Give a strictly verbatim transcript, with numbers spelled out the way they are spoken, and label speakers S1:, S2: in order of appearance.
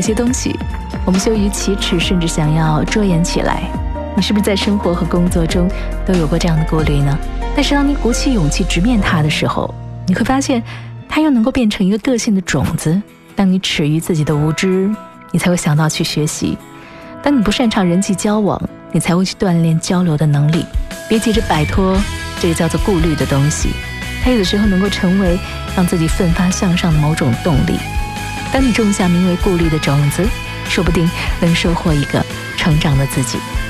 S1: 些东西，我们羞于启齿，甚至想要遮掩起来。你是不是在生活和工作中都有过这样的顾虑呢？但是当你鼓起勇气直面它的时候，你会发现它又能够变成一个个性的种子。当你耻于自己的无知，你才会想到去学习；当你不擅长人际交往，你才会去锻炼交流的能力。别急着摆脱这个叫做顾虑的东西，它有的时候能够成为让自己奋发向上的某种动力。当你种下名为顾虑的种子，说不定能收获一个成长的自己。